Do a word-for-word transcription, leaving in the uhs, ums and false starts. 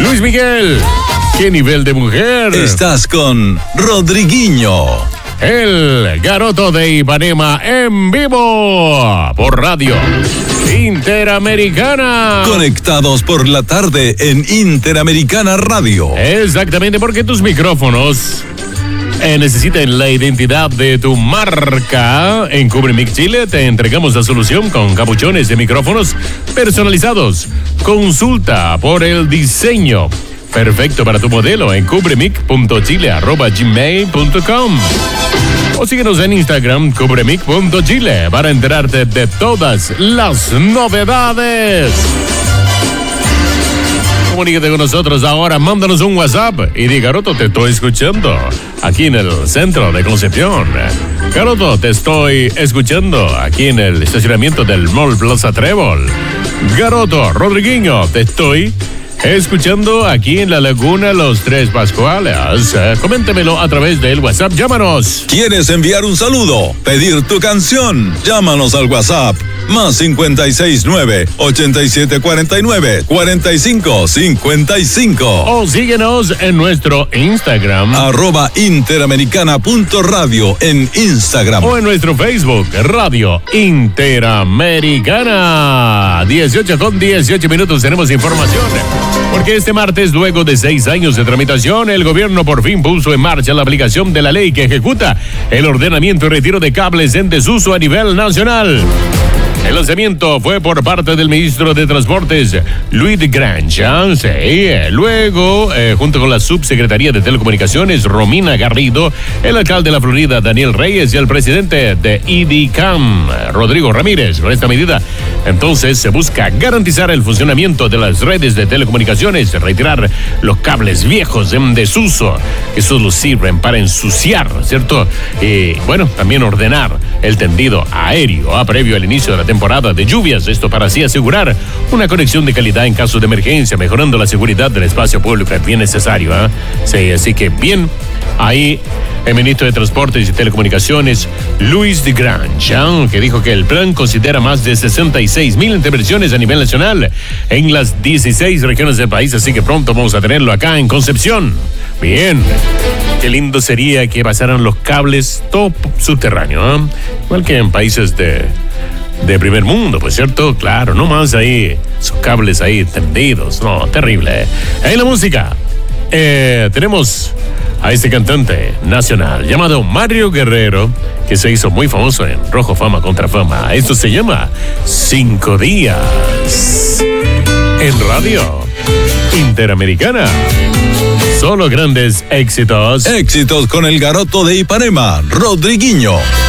Luis Miguel, ¿qué nivel de mujer? Estás con Rodriguinho. El Garoto de Ipanema en vivo por Radio Interamericana. Conectados por la tarde en Interamericana Radio. Exactamente, porque tus micrófonos eh, necesitan la identidad de tu marca. En Cubremic Chile te entregamos la solución con capuchones de micrófonos personalizados. Consulta por el diseño perfecto para tu modelo en cubremic punto chile arroba gmail punto com o síguenos en Instagram cubremic punto chile para enterarte de todas las novedades. Comunícate con nosotros ahora, mándanos un WhatsApp y di: Garoto, te estoy escuchando aquí en el centro de Concepción. Garoto, te estoy escuchando aquí en el estacionamiento del Mall Plaza Trébol. Garoto, Rodriguinho, te estoy escuchando aquí en la Laguna Los Tres Pascuales. Eh, coméntemelo a través del WhatsApp. Llámanos. ¿Quieres enviar un saludo? ¿Pedir tu canción? Llámanos al WhatsApp. Más cincuenta y seis nueve, ochenta y siete cuarenta y nueve, cuarenta y cinco cincuenta y cinco. O síguenos en nuestro Instagram. Arroba Interamericana punto radio en Instagram. O en nuestro Facebook, Radio Interamericana. dieciocho con dieciocho minutos, tenemos información. Porque este martes, luego de seis años de tramitación, el gobierno por fin puso en marcha la aplicación de la ley que ejecuta el ordenamiento y retiro de cables en desuso a nivel nacional. El lanzamiento fue por parte del ministro de Transportes, Luis de Granja. Sí. Luego, eh, junto con la subsecretaría de Telecomunicaciones, Romina Garrido, el alcalde de la Florida, Daniel Reyes, y el presidente de IDICAM, Rodrigo Ramírez. Con esta medida, entonces, se busca garantizar el funcionamiento de las redes de telecomunicaciones, retirar los cables viejos en desuso, que solo sirven para ensuciar, ¿cierto? Y, bueno, también ordenar el tendido aéreo a previo al inicio de la temporada temporada de lluvias, esto para así asegurar una conexión de calidad en caso de emergencia, mejorando la seguridad del espacio público. Es bien necesario, ¿eh? Sí, así que bien, ahí el ministro de Transportes y Telecomunicaciones, Luis de Granja, que dijo que el plan considera más de sesenta y seis mil intervenciones a nivel nacional en las dieciséis regiones del país, así que pronto vamos a tenerlo acá en Concepción. Bien, qué lindo sería que pasaran los cables todo subterráneo, ¿eh? Igual que en países de de primer mundo, pues, ¿cierto? Claro, no más ahí, esos cables ahí tendidos, no, terrible. ¿eh? En la música, eh, tenemos a este cantante nacional llamado Mario Guerrero, que se hizo muy famoso en Rojo Fama contra Fama. Esto se llama Cinco Días. En Radio Interamericana. Solo grandes éxitos. Éxitos con el Garoto de Ipanema, Rodriguinho.